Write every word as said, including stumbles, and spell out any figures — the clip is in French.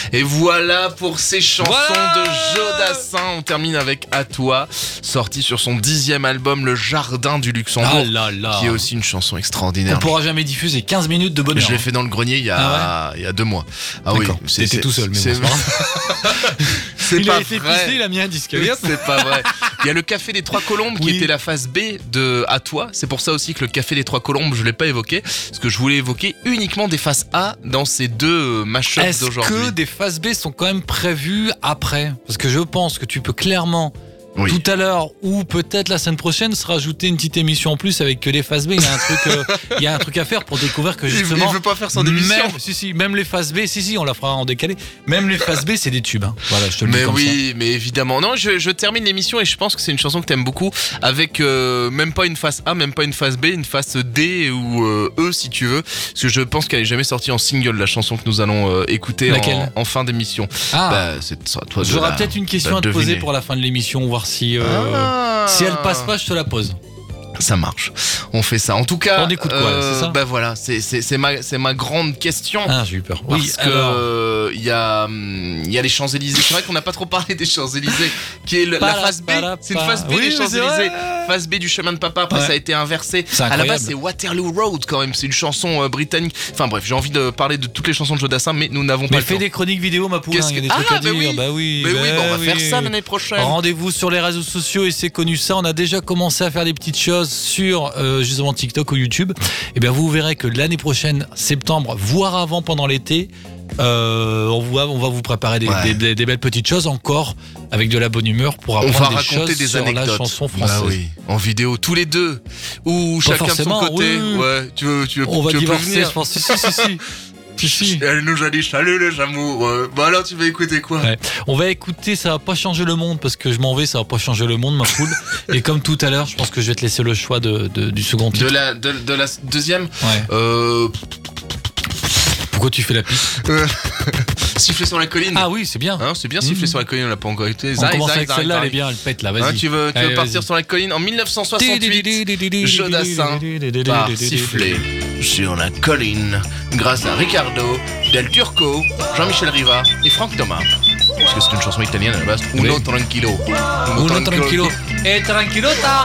Et voilà pour ces chansons voilà de Jodassin. On termine avec À toi, sorti sur son dixième album Le Jardin du Luxembourg, ah là là. qui est aussi une chanson extraordinaire. On pourra jamais diffuser quinze minutes de bonheur. Je l'ai fait dans le grenier il y a, ah ouais il y a deux mois. Ah oui, c'est, t'étais tout seul, mais c'est, bon, c'est il pas a été vrai. pissé, il a mis un disque. C'est pas vrai. Il y a le Café des Trois Colombes qui oui. était la phase B de À toi. C'est pour ça aussi que le Café des Trois Colombes, je l'ai pas évoqué, parce que je voulais évoquer uniquement des phases A dans ces deux mashups Est-ce d'aujourd'hui. que des phases B sont quand même prévues après ? Parce que je pense que tu peux clairement, oui. tout à l'heure ou peut-être la semaine prochaine, se rajouter une petite émission en plus avec que les phases B. Il y a un truc, euh, il y a un truc à faire pour découvrir que justement. Il veut pas faire son émission. Même, si, si, même les phases B, si, si, on la fera en décalé. Même les phases B, c'est des tubes. Hein. Voilà, je te le mais dis comme oui, ça. Mais oui, mais évidemment. Non, je, je termine l'émission et je pense que c'est une chanson que t'aimes beaucoup, avec euh, même pas une phase A, même pas une phase B, une phase D ou euh, E si tu veux. Parce que je pense qu'elle est jamais sortie en single, la chanson que nous allons euh, écouter en, en fin d'émission. Ah. Bah, c'est à toi de J'aurai la, peut-être une question à te poser pour la fin de l'émission, voir si. Euh, ah. Si elle passe pas, je te la pose. Ça marche. On fait ça. En tout cas, on écoute quoi, euh, c'est ça ? Bah voilà, c'est c'est c'est ma c'est ma grande question. Ah, j'ai eu peur. Parce oui, que alors... euh, il y a il y a les Champs-Élysées. C'est vrai qu'on n'a pas trop parlé des Champs-Élysées, qui est le, la phase B. C'est une phase B oui, des Champs-Élysées. Phase B du chemin de papa. Après, ouais. ça a été inversé. À la base, c'est Waterloo Road quand même. C'est une chanson euh, britannique. Enfin bref, j'ai envie de parler de toutes les chansons de Jodassin, mais nous n'avons pas. Mais le fais temps. des chroniques vidéo, ma poule. Hein, il y a des ah, trucs à bah dire. Oui. Bah oui. Mais bah oui, bah on va oui. faire ça l'année prochaine. Rendez-vous sur les réseaux sociaux et c'est connu ça. On a déjà commencé à faire des petites choses sur euh, justement TikTok ou YouTube. Et bien vous verrez que l'année prochaine, septembre, voire avant pendant l'été, euh, on, va, on va vous préparer des, ouais. des, des, des belles petites choses encore avec de la bonne humeur pour apprendre on va des raconter choses des sur anecdotes. La chanson française. Bah oui, en vidéo tous les deux ou Pas chacun de son côté. Oui. Ouais, tu veux, tu veux, on tu va veux divorcer, je pense. Si, si, si. si. Si, si. Elle nous a dit salut les amours. Euh, bah alors tu vas écouter quoi ? Ouais. On va écouter Ça va pas changer le monde parce que je m'en vais, ça va pas changer le monde ma poule. Et comme tout à l'heure, je pense que je vais te laisser le choix de, de, du second titre. De la, de, de la deuxième ouais. euh... Pourquoi tu fais la piste ? Siffler sur la colline. Ah oui, c'est bien. Hein, c'est bien siffler mmh. sur la colline, on l'a pas encore écouté. On zai, commence zai, avec zai, celle-là, zai. Elle est bien, elle pète là, vas-y. Hein, tu veux, tu Allez, veux partir vas-y. sur la colline en dix-neuf cent soixante-huit. Jodassin part siffler sur la colline grâce à Ricardo, Del Turco, Jean-Michel Riva et Franck Thomas. Parce que c'est une chanson italienne à la base. Uno oui. tranquillo. Uno, Uno tranquillo. E tranquillota.